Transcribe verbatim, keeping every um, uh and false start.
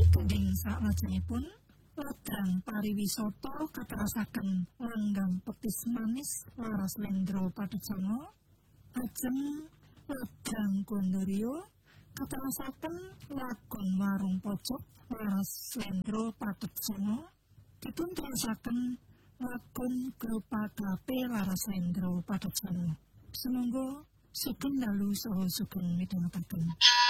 Gending salajengipun ladang pariwisata katerasaken langgang petis manis laras Lendro Padusana, ajeng ladang Gondoryo katerasaken lagon warung pojok laras Lendro Padusana, dipunterasaken lagon grup Agape laras Lendro Padusana. Sumangga sugeng dalu saha sugeng midhangetaken.